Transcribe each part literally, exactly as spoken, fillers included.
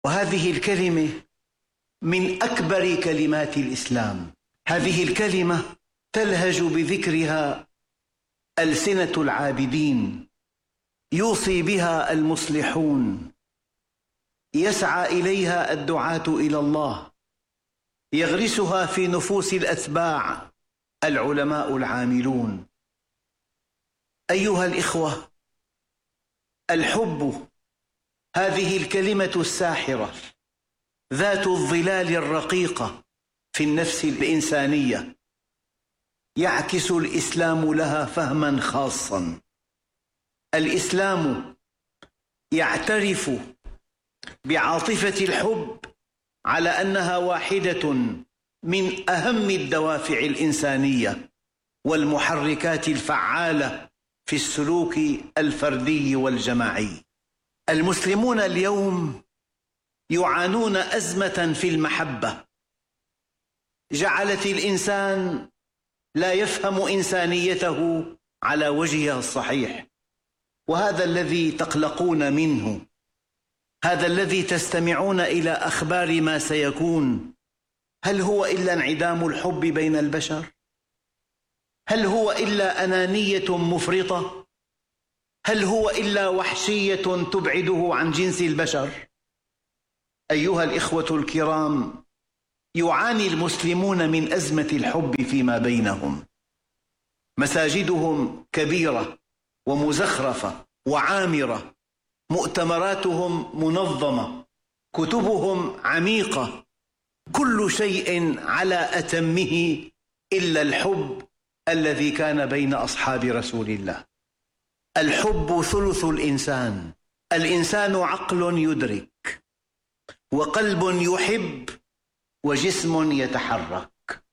وهذه الكلمة من أكبر كلمات الإسلام. هذه الكلمة تلهج بذكرها ألسنة العابدين، يوصي بها المصلحون، يسعى إليها الدعاة إلى الله، يغرسها في نفوس الأتباع العلماء العاملون. أيها الإخوة، الحب هذه الكلمة الساحرة ذات الظلال الرقيقة في النفس الإنسانية، يعكس الإسلام لها فهما خاصا. الإسلام يعترف بعاطفة الحب على أنها واحدة من أهم الدوافع الإنسانية والمحركات الفعالة في السلوك الفردي والجماعي. المسلمون اليوم يعانون أزمة في المحبة جعلت الإنسان لا يفهم إنسانيته على وجهها الصحيح، وهذا الذي تقلقون منه، هذا الذي تستمعون إلى أخبار ما سيكون. هل هو إلا انعدام الحب بين البشر؟ هل هو إلا أنانية مفرطة؟ هل هو إلا وحشية تبعده عن جنس البشر؟ أيها الإخوة الكرام، يعاني المسلمون من أزمة الحب فيما بينهم. مساجدهم كبيرة ومزخرفة وعامرة، مؤتمراتهم منظمة، كتبهم عميقة، كل شيء على أتمه إلا الحب الذي كان بين أصحاب رسول الله. الحب ثلث الإنسان. الإنسان عقل يدرك، وقلب يحب، وجسم يتحرك.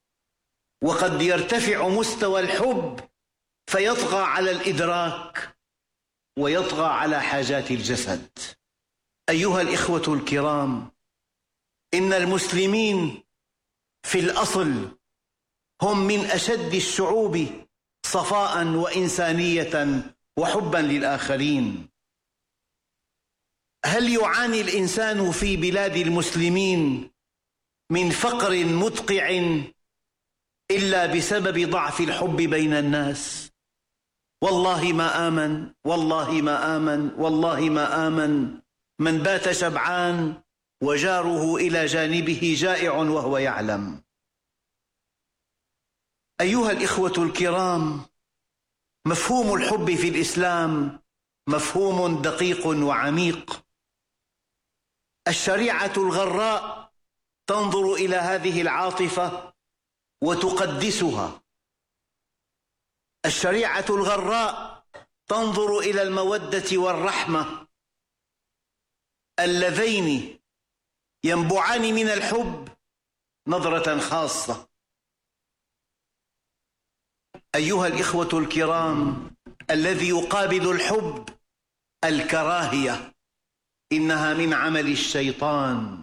وقد يرتفع مستوى الحب فيطغى على الإدراك ويطغى على حاجات الجسد. أيها الإخوة الكرام، إن المسلمين في الأصل هم من أشد الشعوب صفاء وإنسانية وحبا للآخرين. هل يعاني الإنسان في بلاد المسلمين من فقر مدقع إلا بسبب ضعف الحب بين الناس؟ والله ما آمن، والله ما آمن، والله ما آمن من بات شبعان وجاره إلى جانبه جائع وهو يعلم. أيها الإخوة الكرام، مفهوم الحب في الإسلام مفهوم دقيق وعميق. الشريعة الغراء تنظر إلى هذه العاطفة وتقدسها. الشريعة الغراء تنظر إلى المودة والرحمة اللذين ينبعان من الحب نظرة خاصة. أيها الإخوة الكرام، الذي يقابل الحب الكراهية، إنها من عمل الشيطان.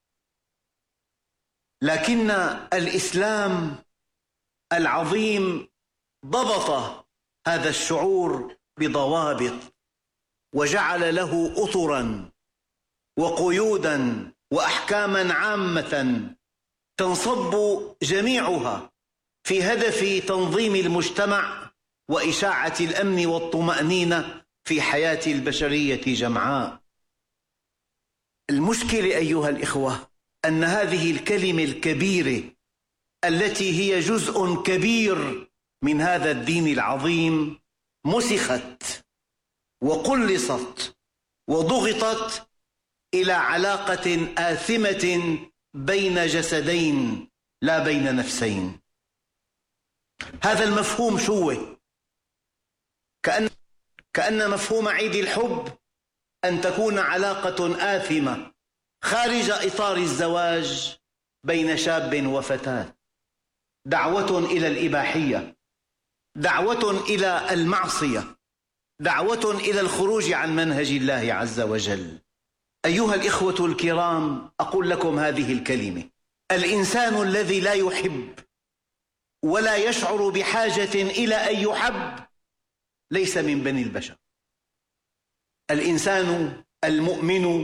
لكن الإسلام العظيم ضبط هذا الشعور بضوابط، وجعل له أطراً وقيوداً وأحكاماً عامة تنصب جميعها في هدف تنظيم المجتمع وإشاعة الأمن والطمأنينة في حياة البشرية جمعاء. المشكلة أيها الإخوة أن هذه الكلمة الكبيرة التي هي جزء كبير من هذا الدين العظيم مسخت وقلصت وضغطت إلى علاقة آثمة بين جسدين لا بين نفسين. هذا المفهوم شو؟ كأن كأن مفهوم عيد الحب أن تكون علاقة آثمة خارج إطار الزواج بين شاب وفتاة، دعوة إلى الإباحية، دعوة إلى المعصية، دعوة إلى الخروج عن منهج الله عز وجل. أيها الإخوة الكرام، أقول لكم هذه الكلمة: الإنسان الذي لا يحب ولا يشعر بحاجة إلى أن يحب ليس من بني البشر. الإنسان المؤمن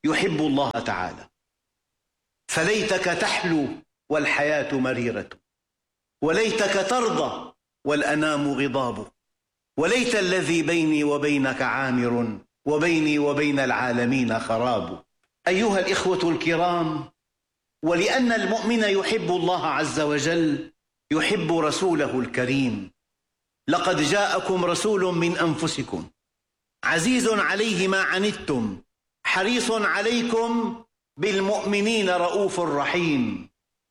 يحب الله تعالى. فليتك تحلو والحياة مريرة، وليتك ترضى والأنام غضاب، وليت الذي بيني وبينك عامر، وبيني وبين العالمين خراب. أيها الإخوة الكرام، ولأن المؤمن يحب الله عز وجل يحب رسوله الكريم. لقد جاءكم رسول من أنفسكم عزيز عليه ما عنتم حريص عليكم بالمؤمنين رؤوف رحيم.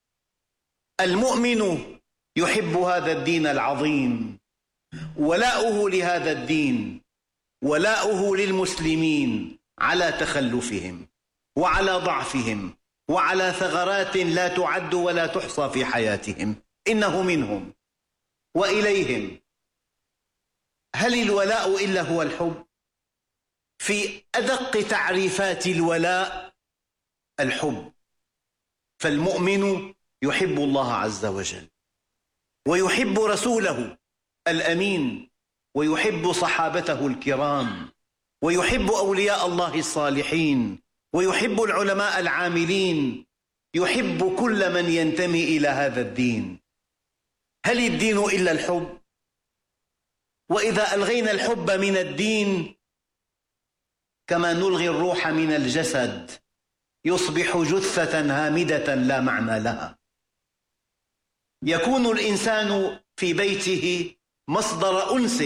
المؤمن يحب هذا الدين العظيم، ولاؤه لهذا الدين ولاؤه للمسلمين على تخلفهم وعلى ضعفهم وعلى ثغرات لا تعد ولا تحصى في حياتهم، إنه منهم وإليهم. هل الولاء إلا هو الحب؟ في أدق تعريفات الولاء الحب. فالمؤمن يحب الله عز وجل، ويحب رسوله الأمين، ويحب صحابته الكرام، ويحب أولياء الله الصالحين، ويحب العلماء العاملين، يحب كل من ينتمي إلى هذا الدين. هل الدين إلا الحب؟ وإذا ألغينا الحب من الدين كما نلغي الروح من الجسد يصبح جثة هامدة لا معنى لها. يكون الإنسان في بيته مصدر أنس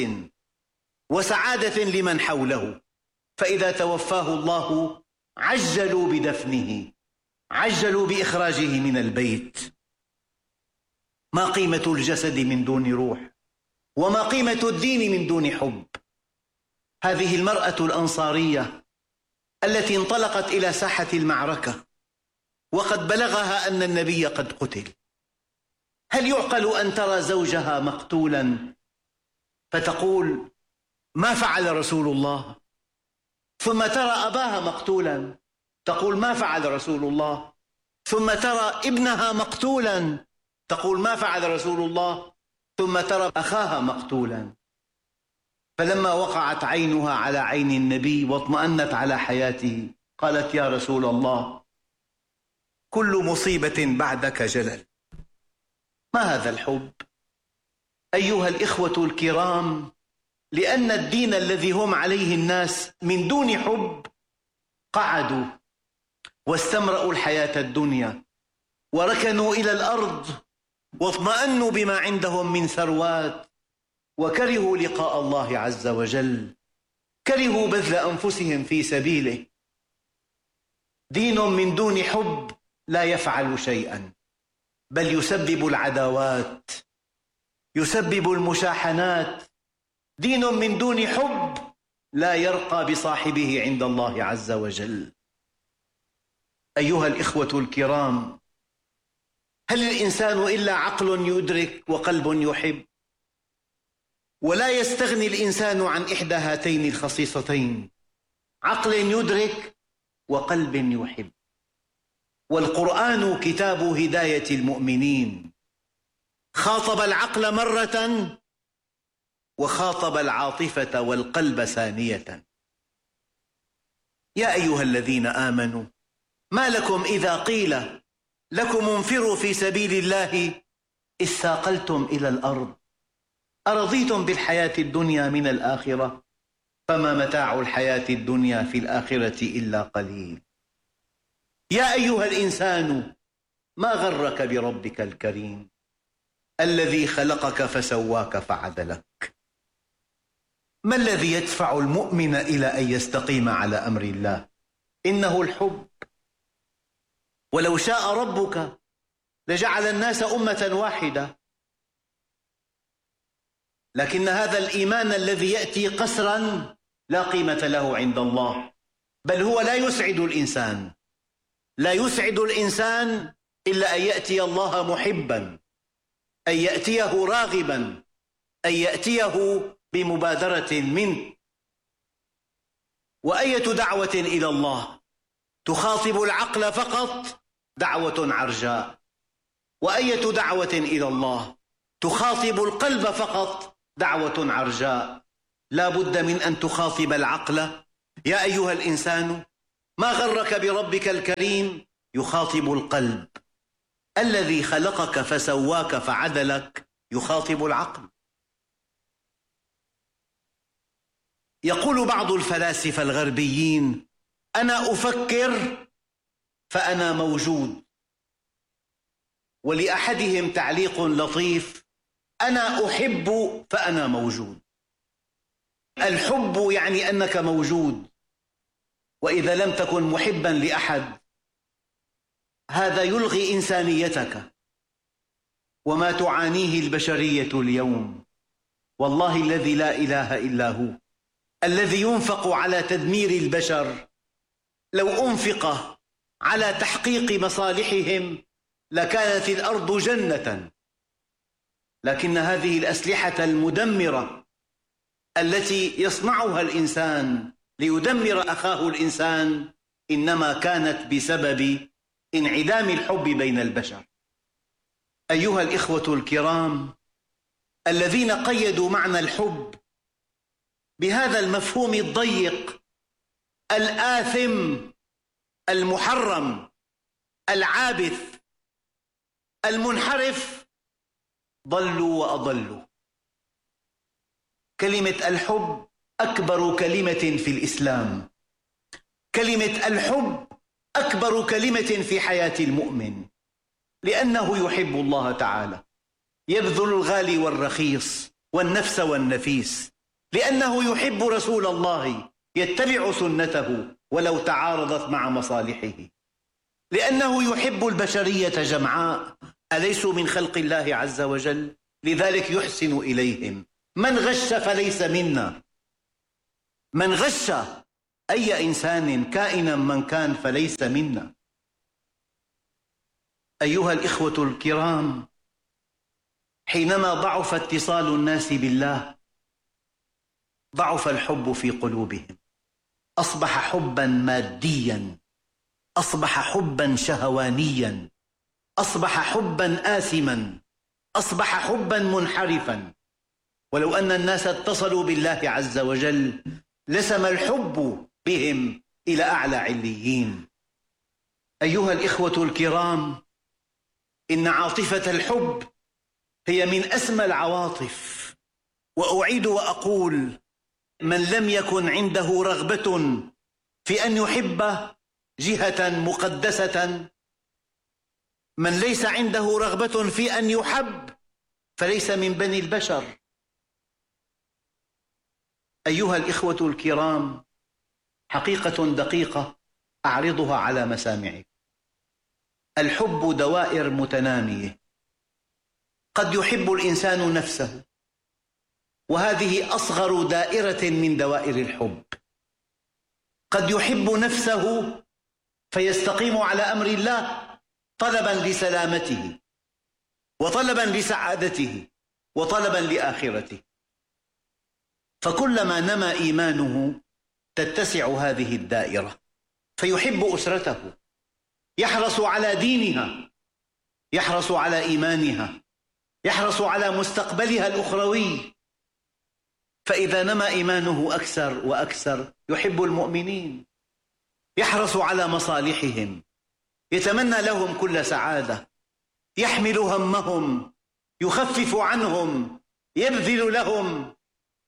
وسعادة لمن حوله، فإذا توفاه الله عجلوا بدفنه، عجلوا بإخراجه من البيت. ما قيمة الجسد من دون روح؟ وما قيمة الدين من دون حب؟ هذه المرأة الأنصارية التي انطلقت إلى ساحة المعركة وقد بلغها أن النبي قد قتل، هل يعقل أن ترى زوجها مقتولا فتقول ما فعل رسول الله؟ ثم ترى أباها مقتولا تقول ما فعل رسول الله؟ ثم ترى ابنها مقتولا تقول ما فعل رسول الله؟ ثم ترى أخاها مقتولا. فلما وقعت عينها على عين النبي واطمأنت على حياته قالت يا رسول الله كل مصيبة بعدك جلل. ما هذا الحب؟ أيها الإخوة الكرام، لأن الدين الذي هم عليه الناس من دون حب قعدوا واستمرأوا الحياة الدنيا وركنوا إلى الأرض واطمأنوا بما عندهم من ثروات، وكرهوا لقاء الله عز وجل، كرهوا بذل أنفسهم في سبيله. دين من دون حب لا يفعل شيئا، بل يسبب العداوات، يسبب المشاحنات. دين من دون حب لا يرقى بصاحبه عند الله عز وجل. أيها الإخوة الكرام، هل الإنسان إلا عقل يدرك وقلب يحب؟ ولا يستغني الإنسان عن إحدى هاتين الخصيصتين، عقل يدرك وقلب يحب. والقرآن كتاب هداية المؤمنين، خاطب العقل مرة وخاطب العاطفة والقلب ثانية. يا أيها الذين آمنوا ما لكم إذا قيل لكم انفروا في سبيل الله اثاقلتم إلى الأرض أرضيتم بالحياة الدنيا من الآخرة فما متاع الحياة الدنيا في الآخرة إلا قليل. يا أيها الإنسان ما غرك بربك الكريم الذي خلقك فسواك فعدلك. ما الذي يدفع المؤمن إلى أن يستقيم على أمر الله؟ إنه الحب. ولو شاء ربك لجعل الناس أمة واحدة، لكن هذا الإيمان الذي يأتي قسرا لا قيمة له عند الله، بل هو لا يسعد الإنسان. لا يسعد الإنسان إلا أن يأتي الله محبا، أن يأتيه راغبا، أن يأتيه بمبادرة منه. وأية دعوة إلى الله تخاطب العقل فقط دعوة عرجاء، وأية دعوة إلى الله تخاطب القلب فقط دعوة عرجاء. لا بد من أن تخاطب العقل. يا أيها الإنسان ما غرك بربك الكريم يخاطب القلب، الذي خلقك فسواك فعدلك يخاطب العقل. يقول بعض الفلاسفة الغربيين: أنا أفكر فأنا موجود. ولأحدهم تعليق لطيف: أنا أحب فأنا موجود. الحب يعني أنك موجود، وإذا لم تكن محبا لأحد هذا يلغي إنسانيتك. وما تعانيه البشرية اليوم والله الذي لا إله إلا هو الذي ينفق على تدمير البشر لو أنفق على تحقيق مصالحهم لكانت الأرض جنة. لكن هذه الأسلحة المدمرة التي يصنعها الإنسان ليدمر أخاه الإنسان إنما كانت بسبب انعدام الحب بين البشر. أيها الإخوة الكرام، الذين قيدوا معنى الحب بهذا المفهوم الضيق الآثم المحرم العابث المنحرف ضلوا وأضلوا. كلمة الحب أكبر كلمة في الإسلام، كلمة الحب أكبر كلمة في حياة المؤمن، لأنه يحب الله تعالى، يبذل الغالي والرخيص والنفس والنفيس، لأنه يحب رسول الله يتبع سنته ولو تعارضت مع مصالحه، لأنه يحب البشرية جمعاء، أليسوا من خلق الله عز وجل؟ لذلك يحسن إليهم. من غش فليس منا، من غش أي إنسان كائنا من كان فليس منا. أيها الإخوة الكرام، حينما ضعف اتصال الناس بالله ضعف الحب في قلوبهم، أصبح حبا ماديا، أصبح حبا شهوانيا، أصبح حبا آثما، أصبح حبا منحرفا. ولو أن الناس اتصلوا بالله عز وجل لسمى الحب بهم إلى أعلى عليين. أيها الإخوة الكرام، إن عاطفة الحب هي من أسمى العواطف. وأعيد وأقول: من لم يكن عنده رغبة في أن يحب جهة مقدسة، من ليس عنده رغبة في أن يحب فليس من بني البشر. أيها الإخوة الكرام، حقيقة دقيقة أعرضها على مسامعكم. الحب دوائر متنامية. قد يحب الإنسان نفسه، وهذه أصغر دائرة من دوائر الحب. قد يحب نفسه فيستقيم على أمر الله طلبا لسلامته وطلبا لسعادته وطلبا لآخرته، فكلما نمى إيمانه تتسع هذه الدائرة، فيحب أسرته، يحرص على دينها، يحرص على إيمانها، يحرص على مستقبلها الأخروي. فإذا نمى إيمانه أكثر وأكثر يحب المؤمنين، يحرص على مصالحهم، يتمنى لهم كل سعادة، يحمل همهم، يخفف عنهم، يبذل لهم.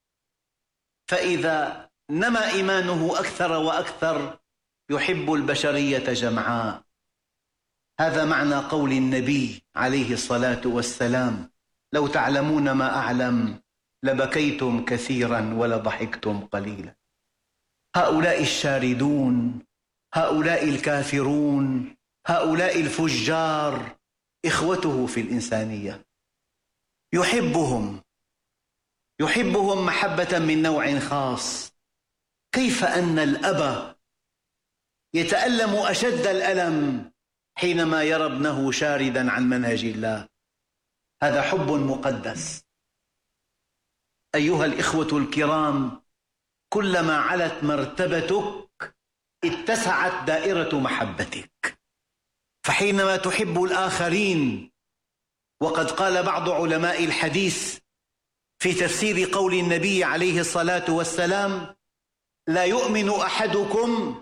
فإذا نمى إيمانه أكثر وأكثر يحب البشرية جمعاء. هذا معنى قول النبي عليه الصلاة والسلام: لو تعلمون ما أعلم لبكيتم كثيرا ولضحكتم قليلا. هؤلاء الشاردون، هؤلاء الكافرون، هؤلاء الفجار إخوته في الإنسانية، يحبهم يحبهم محبة من نوع خاص. كيف أن الأب يتألم أشد الألم حينما يرى ابنه شاردا عن منهج الله؟ هذا حب مقدس. أيها الإخوة الكرام، كلما علت مرتبتك اتسعت دائرة محبتك. فحينما تحب الآخرين، وقد قال بعض علماء الحديث في تفسير قول النبي عليه الصلاة والسلام: لا يؤمن أحدكم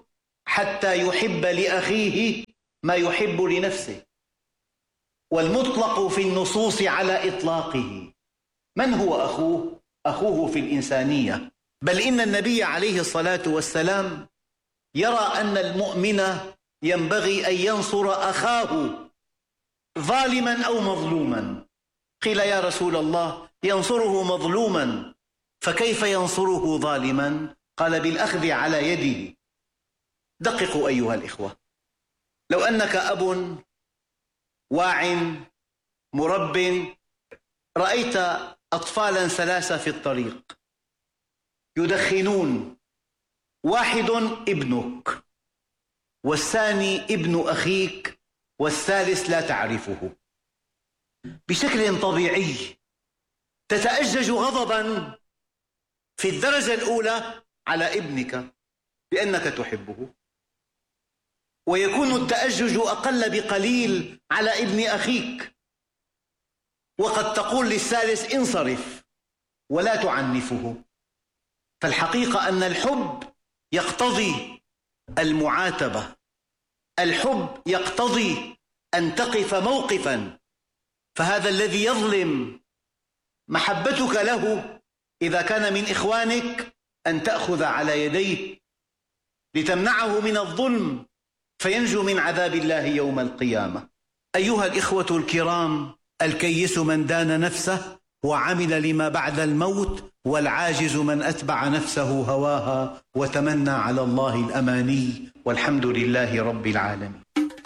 حتى يحب لأخيه ما يحب لنفسه. والمطلق في النصوص على إطلاقه. من هو أخوه؟ أخوه في الإنسانية. بل إن النبي عليه الصلاة والسلام يرى أن المؤمن ينبغي أن ينصر أخاه ظالما أو مظلوما. قيل يا رسول الله ينصره مظلوما فكيف ينصره ظالما؟ قال بالأخذ على يده. دققوا أيها الإخوة، لو أنك أب واع مرب، رأيت أطفالا ثلاثة في الطريق يدخنون، واحد ابنك والثاني ابن أخيك والثالث لا تعرفه، بشكل طبيعي تتأجج غضبا في الدرجة الأولى على ابنك بأنك تحبه، ويكون التأجج أقل بقليل على ابن أخيك، وقد تقول للثالث انصرف ولا تعنفه. فالحقيقة أن الحب يقتضي المعاتبة، الحب يقتضي أن تقف موقفا. فهذا الذي يظلم محبتك له إذا كان من إخوانك أن تأخذ على يديه لتمنعه من الظلم فينجو من عذاب الله يوم القيامة. أيها الإخوة الكرام، الكيس من دان نفسه وعمل لما بعد الموت، والعاجز من أتبع نفسه هواها وتمنى على الله الأماني، والحمد لله رب العالمين.